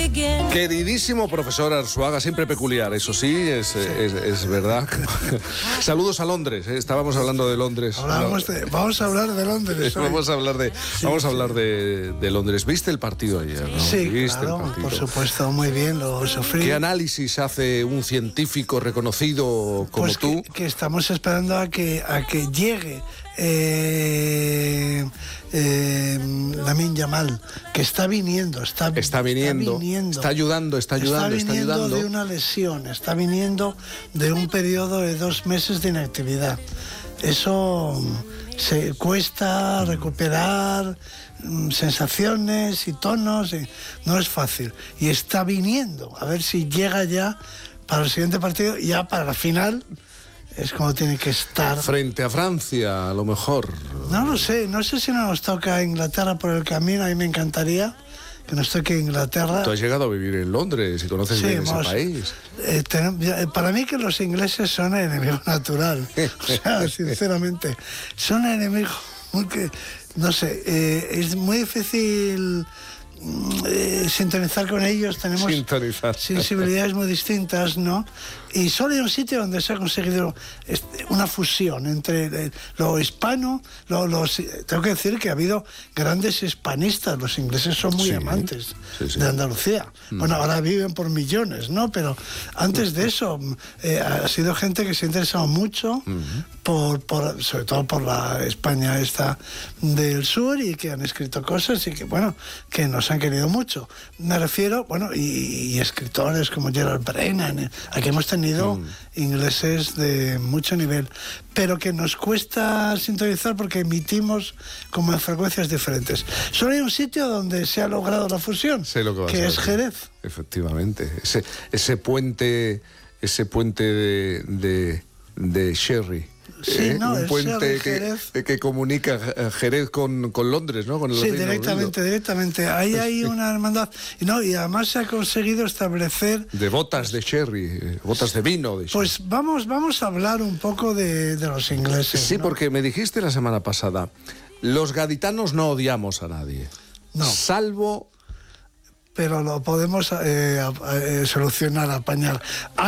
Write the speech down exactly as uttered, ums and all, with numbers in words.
Queridísimo profesor Arzuaga, siempre peculiar, eso sí, es, sí. es, es verdad. Saludos a Londres, ¿eh? Estábamos hablando de Londres. Hablamos de, vamos a hablar de Londres. Hoy. Vamos a hablar de, sí, vamos a hablar sí. de, de Londres. ¿Viste el partido ayer? ¿No? Sí, ¿Viste claro, el partido? Por supuesto, muy bien, lo sufrí. ¿Qué análisis hace un científico reconocido como pues tú? Que, que estamos esperando a que, a que llegue eh, eh, Lamine Yamal, que está viniendo, está, está viniendo, está viniendo, está ayudando, está ayudando, está viniendo está ayudando de una lesión, está viniendo de un periodo de dos meses de inactividad. Eso se cuesta recuperar sensaciones y tonos, y no es fácil. Y está viniendo, a ver si llega ya para el siguiente partido, ya para la final. Es como tiene que estar. Frente a Francia, a lo mejor. No lo sé, no sé si no nos toca Inglaterra por el camino, a mí me encantaría que nos toque Inglaterra. Tú has llegado a vivir en Londres y conoces sí, bien hemos, ese país. Eh, tenemos, para mí que los ingleses son el enemigo natural, o sea, sinceramente, son enemigos que, no sé, eh, es muy difícil eh, sintonizar con ellos, tenemos Sintonizar. sensibilidades muy distintas, ¿no? Y solo hay un sitio donde se ha conseguido una fusión entre lo hispano, lo, los, tengo que decir que ha habido grandes hispanistas, los ingleses son muy sí, amantes sí, sí. de Andalucía. Mm. Bueno, ahora viven por millones, ¿no? Pero antes de eso eh, ha sido gente que se ha interesado mucho, mm. por, por, sobre todo por la España esta del sur, y que han escrito cosas y que, bueno, que nos han querido mucho. Me refiero, bueno, y, y escritores como Gerald Brennan, aquí hemos tenido tenido mm. ingleses de mucho nivel, pero que nos cuesta sintonizar porque emitimos como en frecuencias diferentes. Solo hay un sitio donde se ha logrado la fusión, sé lo que, que es Jerez. Efectivamente, ese, ese puente, ese puente de, de, de Sherry. Sí, ¿Eh? no, un puente que, que comunica Jerez con, con Londres, ¿no? Con el sí, directamente, directamente. Ahí hay una hermandad. Y, no, y además se ha conseguido establecer... De botas de sherry, botas de vino. De pues vamos, vamos a hablar un poco de, de los ingleses. Sí, ¿no? Porque me dijiste la semana pasada, los gaditanos no odiamos a nadie. No. Salvo... Pero lo podemos eh, eh, solucionar, apañar.